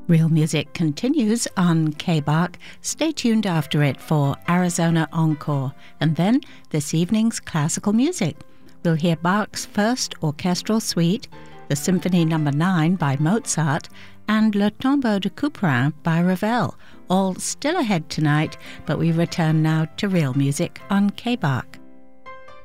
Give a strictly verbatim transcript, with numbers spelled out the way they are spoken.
Real Music continues on K B A R C. Stay tuned after it for Arizona Encore, and then this evening's classical music. We'll hear Bach's first orchestral suite, the Symphony Number nine by Mozart, and Le Tombeau de Couperin by Ravel, all still ahead tonight, but we return now to Real Music on K B A R C.